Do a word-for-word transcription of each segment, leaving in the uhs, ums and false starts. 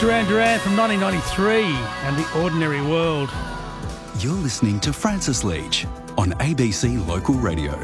Duran Duran from nineteen ninety-three and The Ordinary World. You're listening to Francis Leach on A B C Local Radio.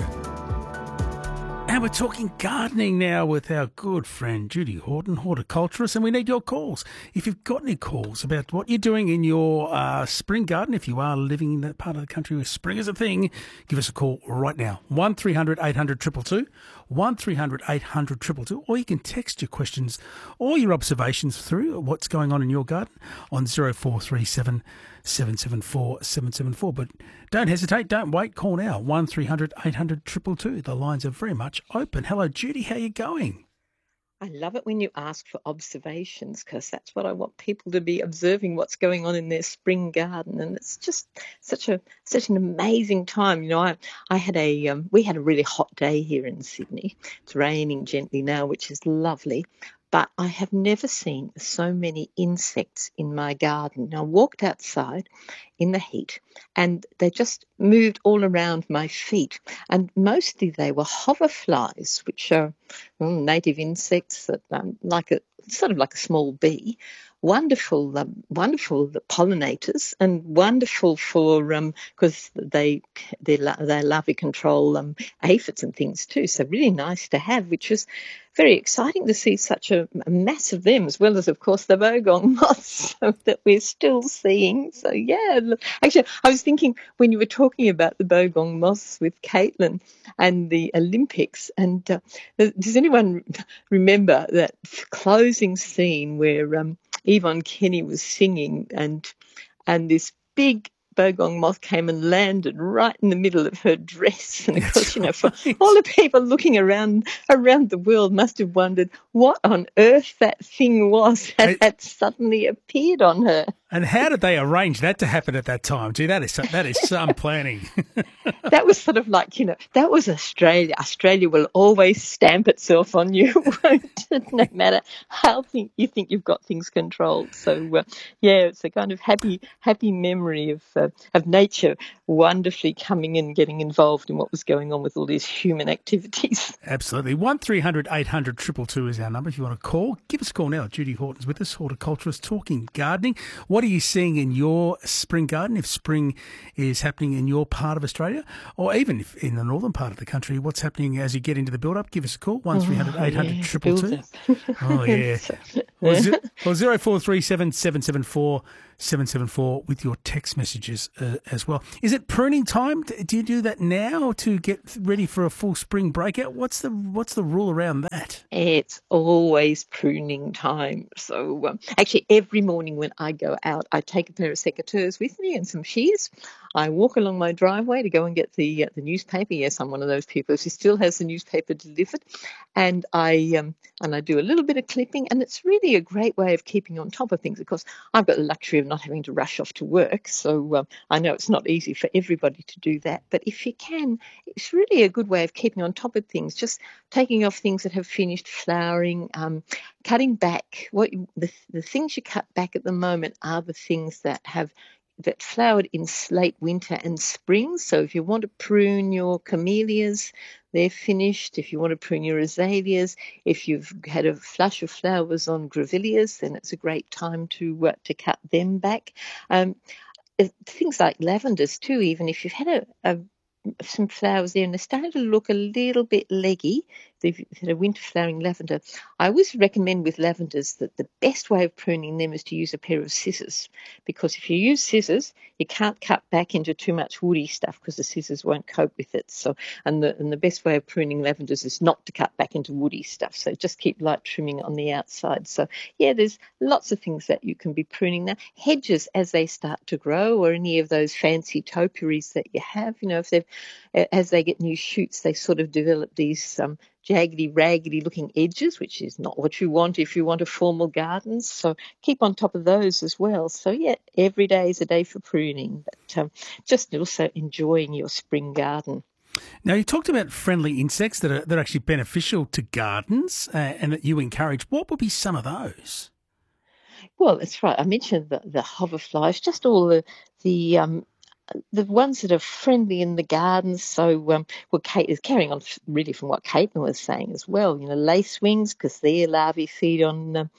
And we're talking gardening now with our good friend Judy Horton, horticulturist, and we need your calls. If you've got any calls about what you're doing in your uh, spring garden, if you are living in that part of the country where spring is a thing, give us a call right now. one three hundred eight hundred two two two, one three hundred eight hundred two two two, or you can text your questions or your observations through what's going on in your garden on zero four three seven seven seven four seven seven four. But don't hesitate, don't wait, call now, one three hundred eight hundred two two two. The lines are very much open. Hello, Judy, how you going? I love it when you ask for observations, because that's what I want people to be observing, what's going on in their spring garden. And it's just such a such an amazing time. You know, I I had a um, we had a really hot day here in Sydney. It's raining gently now, which is lovely. But I have never seen so many insects in my garden. I walked outside in the heat and they just moved all around my feet. And mostly they were hoverflies, which are well, native insects that um, like a sort of like a small bee. Wonderful, um, wonderful pollinators, and wonderful for because um, they they they larvae control um, aphids and things too. So really nice to have, which was very exciting to see such a, a mass of them, as well as of course the bogong moths that we're still seeing. So yeah, actually I was thinking when you were talking about the bogong moths with Caitlin and the Olympics, and uh, does anyone remember that closing scene where um, Yvonne Kenny was singing and and this big bogong moth came and landed right in the middle of her dress? And of That's course, you know, for right. all the people looking around around the world must have wondered what on earth that thing was that It- had suddenly appeared on her. And how did they arrange that to happen at that time? Gee, that is some, that is some planning. That was sort of like, you know, that was Australia. Australia will always stamp itself on you, won't it? No matter how think, you think you've got things controlled. So, uh, yeah, it's a kind of happy, happy memory of uh, of nature wonderfully coming in, getting involved in what was going on with all these human activities. Absolutely. one three hundred eight hundred two two two is our number. If you want to call, give us a call now. Judy Horton's with us, horticulturist, talking gardening. What are you seeing in your spring garden, if spring is happening in your part of Australia, or even if in the northern part of the country, what's happening as you get into the build-up? Give us a call, one three hundred eight hundred two two two. Oh, yeah. Or, ze- or zero four three seven seven seven four seven seven four with your text messages uh, as well. Is it pruning time? Do you do that now to get ready for a full spring breakout? What's the what's the rule around that? It's always pruning time. So um, actually every morning when I go out, I take a pair of secateurs with me and some shears. I walk along my driveway to go and get the uh, the newspaper. Yes, I'm one of those people who still has the newspaper delivered, and I um, and I do a little bit of clipping, and it's really a great way of keeping on top of things. Of course, I've got the luxury of not having to rush off to work, so um, I know it's not easy for everybody to do that. But if you can, it's really a good way of keeping on top of things. Just taking off things that have finished flowering, um, cutting back. What the the things you cut back at the moment are the things that have that flowered in late winter and spring. So if you want to prune your camellias, they're finished. If you want to prune your azaleas, if you've had a flush of flowers on grevilleas, then it's a great time to uh, to cut them back. Um, uh, things like lavenders too, even if you've had a, a some flowers there and they're starting to look a little bit leggy, if you've had a winter flowering lavender, I always recommend with lavenders that the best way of pruning them is to use a pair of scissors, because if you use scissors, you can't cut back into too much woody stuff because the scissors won't cope with it. So, and the and the best way of pruning lavenders is not to cut back into woody stuff. So just keep light trimming on the outside. So yeah, there's lots of things that you can be pruning now. Hedges as they start to grow, or any of those fancy topiaries that you have, you know, if they've as they get new shoots, they sort of develop these um, jaggedy, raggedy looking edges, which is not what you want if you want a formal garden. So keep on top of those as well. So yeah, every day is a day for pruning, but um, just also enjoying your spring garden. Now, you talked about friendly insects that are, that are actually beneficial to gardens uh, and that you encourage. What would be some of those? Well, that's right. I mentioned the, the hoverflies, just all the, the um, the ones that are friendly in the gardens. So, um, well, Kate is carrying on really from what Caitlin was saying as well. You know, lacewings, because their larvae feed on um,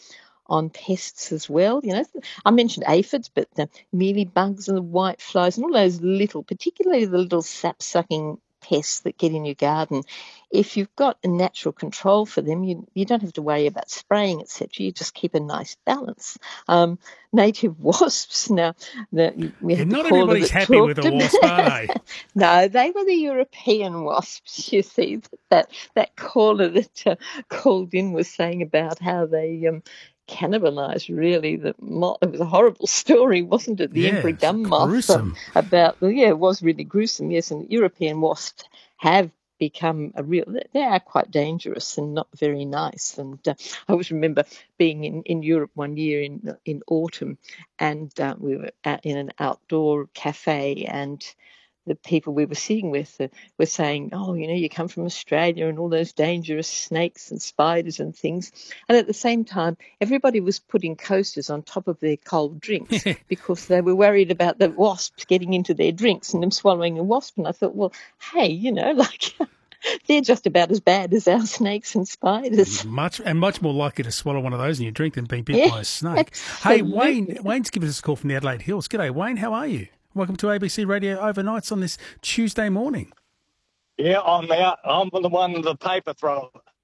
on pests as well. You know, I mentioned aphids, but the mealybugs and the white flies and all those little, particularly the little sap-sucking pests that get in your garden. If you've got a natural control for them, you you don't have to worry about spraying, et cetera. You just keep a nice balance. Um, native wasps, now, the, we Yeah, had not the caller everybody's that happy with talked a wasp, are they? No, they were the European wasps, you see. That that caller that uh, called in was saying about how they um, cannibalised, really. The moth. It was a horrible story, wasn't it? The Yeah, emperor it's gum moth. Um, gruesome. about, yeah, it was really gruesome, yes. And European wasps have become a real, they are quite dangerous and not very nice. And uh, I always remember being in, in Europe one year in in autumn, and uh, we were at, in an outdoor cafe, and the people we were sitting with uh, were saying, oh, you know, you come from Australia and all those dangerous snakes and spiders and things. And at the same time, everybody was putting coasters on top of their cold drinks because they were worried about the wasps getting into their drinks and them swallowing a wasp. And I thought, well, hey, you know, like they're just about as bad as our snakes and spiders. Much and much more likely to swallow one of those in your drink than being bit Yeah, by a snake. absolutely. Hey, Wayne, Wayne's given us a call from the Adelaide Hills. G'day, Wayne. How are you? Welcome to A B C Radio Overnights on this Tuesday morning. Yeah, I'm out. I'm the one, the paper thrower.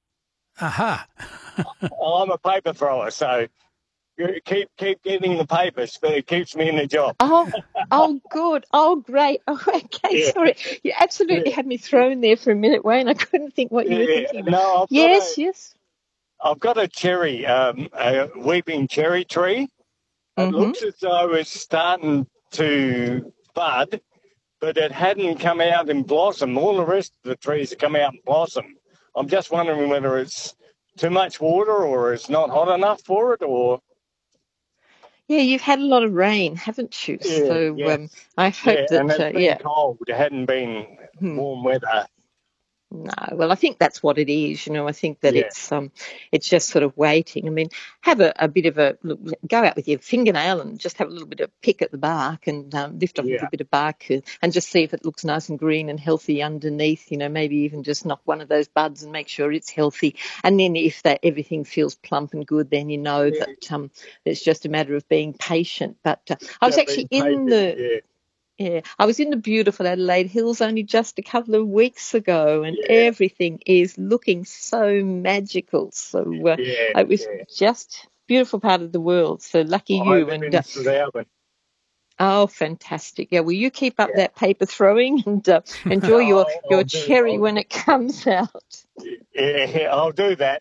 Aha. I'm a paper thrower, so you keep keep getting the papers, but it keeps me in the job. Oh, oh, good. Oh, great. Oh, okay. Yeah. Sorry. You absolutely Yeah. had me thrown there for a minute, Wayne. I couldn't think what you were Yeah, thinking about. no, I've Yes, got a, yes. I've got a cherry, um, a weeping cherry tree. It Mm-hmm. looks as though it's starting to bud, but it hadn't come out in blossom. All the rest of the trees have come out in blossom. I'm just wondering whether it's too much water or it's not hot enough for it, or Yeah, you've had a lot of rain, haven't you? yeah, So yes. um, I hope Yeah, and that, it's uh, been yeah. cold. It hadn't been Hmm. warm weather. No, well, I think that's what it is. You know, I think that Yeah. it's um, it's just sort of waiting. I mean, have a, a bit of a look, go out with your fingernail and just have a little bit of pick at the bark and um, lift off a Yeah. little bit of bark uh, and just see if it looks nice and green and healthy underneath. You know, maybe even just knock one of those buds and make sure it's healthy. And then if that everything feels plump and good, then you know Yeah. that um, it's just a matter of being patient. But uh, I was Yeah, actually being in patient, the yeah. Yeah, I was in the beautiful Adelaide Hills only just a couple of weeks ago, and Yeah. everything is looking so magical. So uh, Yeah, it was yeah. just beautiful part of the world. So lucky I you. live And in uh, Strathalbyn. oh, fantastic! Yeah, well, you keep up Yeah. that paper throwing and uh, enjoy your I'll, your I'll do. cherry I'll, when it comes out. yeah, I'll do that.